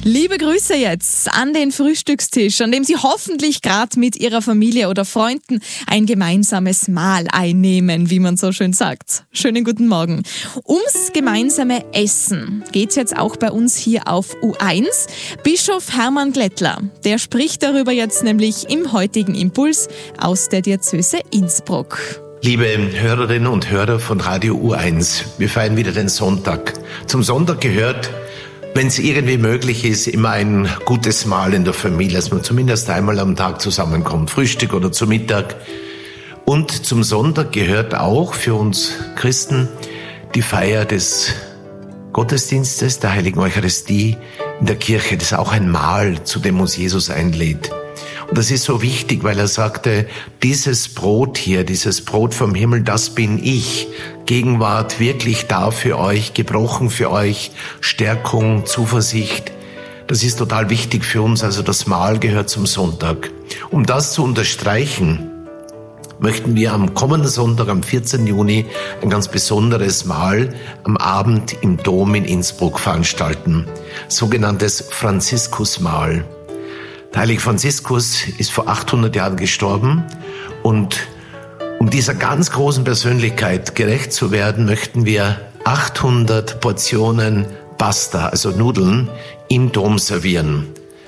Liebe Grüße jetzt an den Frühstückstisch, an dem Sie hoffentlich gerade mit Ihrer Familie oder Freunden ein gemeinsames Mahl einnehmen, wie man so schön sagt. Schönen guten Morgen. Ums gemeinsame Essen geht's jetzt auch bei uns hier auf U1. Bischof Hermann Glättler, der spricht darüber jetzt nämlich im heutigen Impuls aus der Diözese Innsbruck. Liebe Hörerinnen und Hörer von Radio U1, wir feiern wieder den Sonntag. Zum Sonntag gehört, wenn es irgendwie möglich ist, immer ein gutes Mahl in der Familie, dass man zumindest einmal am Tag zusammenkommt, Frühstück oder zu Mittag. Und zum Sonntag gehört auch für uns Christen die Feier des Gottesdienstes, der Heiligen Eucharistie in der Kirche. Das ist auch ein Mahl, zu dem uns Jesus einlädt. Und das ist so wichtig, weil er sagte, dieses Brot hier, dieses Brot vom Himmel, das bin ich. Gegenwart wirklich da für euch, gebrochen für euch, Stärkung, Zuversicht. Das ist total wichtig für uns, also das Mahl gehört zum Sonntag. Um das zu unterstreichen, möchten wir am kommenden Sonntag, am 14. Juni, ein ganz besonderes Mahl am Abend im Dom in Innsbruck veranstalten. Sogenanntes Franziskusmahl. Der heilige Franziskus ist vor 800 Jahren gestorben und um dieser ganz großen Persönlichkeit gerecht zu werden, möchten wir 800 Portionen Pasta, also Nudeln, im Dom servieren.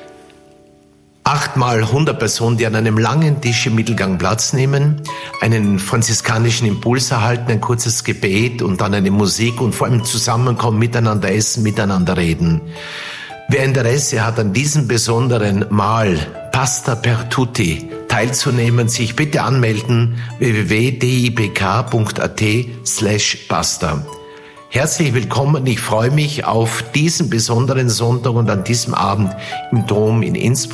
8 mal 100 Personen, die an einem langen Tisch im Mittelgang Platz nehmen, einen franziskanischen Impuls erhalten, ein kurzes Gebet und dann eine Musik und vor allem zusammenkommen, miteinander essen, miteinander reden. Wer Interesse hat, an diesem besonderen Mahl Pasta per Tutti teilzunehmen, sich bitte anmelden www.dibk.at/pasta. Herzlich willkommen, ich freue mich auf diesen besonderen Sonntag und an diesem Abend im Dom in Innsbruck.